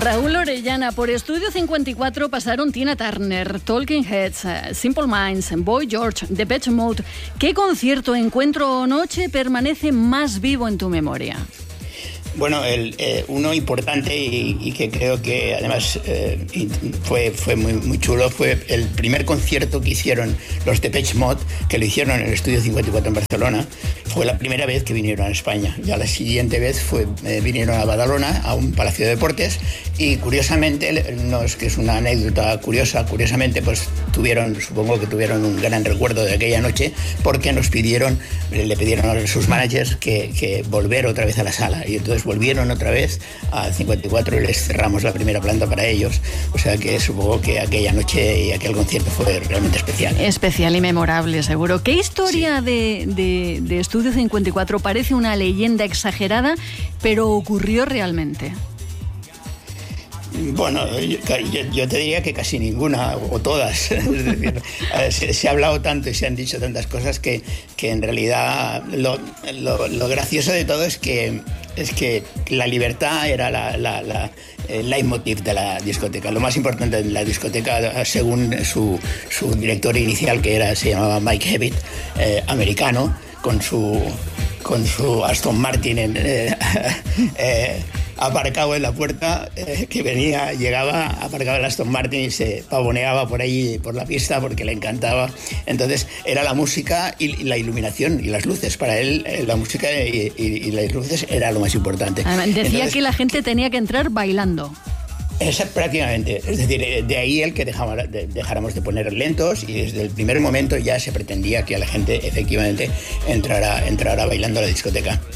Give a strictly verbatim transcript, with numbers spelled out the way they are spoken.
Raúl Orellana, por Estudio cincuenta y cuatro pasaron Tina Turner, Talking Heads, Simple Minds, Boy George, Depeche Mode. ¿Qué concierto, encuentro o noche permanece más vivo en tu memoria? Bueno, el, eh, uno importante y, y que creo que además eh, fue, fue muy, muy chulo fue el primer concierto que hicieron los Depeche Mode, que lo hicieron en el Estudio cincuenta y cuatro en Barcelona. Fue la primera vez que vinieron a España. Ya la siguiente vez fue, eh, vinieron a Badalona, a un palacio de deportes, y curiosamente, no es que es una anécdota curiosa, curiosamente pues tuvieron, supongo que tuvieron un gran recuerdo de aquella noche, porque nos pidieron, le pidieron a sus managers que, que volver otra vez a la sala, y entonces volvieron otra vez al cincuenta y cuatro y les cerramos la primera planta para ellos. O sea que supongo que aquella noche y aquel concierto fue realmente especial. Especial y memorable, seguro. ¿Qué historia Sí. de, de, de Estudio cincuenta y cuatro parece una leyenda exagerada, pero ocurrió realmente? Bueno, yo, yo te diría que casi ninguna, o todas. Es decir, se, se ha hablado tanto y se han dicho tantas cosas que, que en realidad lo, lo, lo gracioso de todo es que, es que la libertad era la, la, la, el leitmotiv de la discoteca. Lo más importante en la discoteca, según su, su director inicial, que era, se llamaba Mike Hewitt, eh, americano, con su, con su Aston Martin en... Eh, eh, aparcado en la puerta, eh, que venía, llegaba, aparcaba el Aston Martin y se pavoneaba por ahí, por la pista, porque le encantaba. Entonces era la música y, y la iluminación y las luces. Para él eh, la música y, y, y las luces era lo más importante. Decía Entonces, que la gente tenía que entrar bailando. Esa, prácticamente, es decir, de ahí el que dejamos, de, dejáramos de poner lentos, y desde el primer momento ya se pretendía que la gente efectivamente entrara, entrara bailando a la discoteca.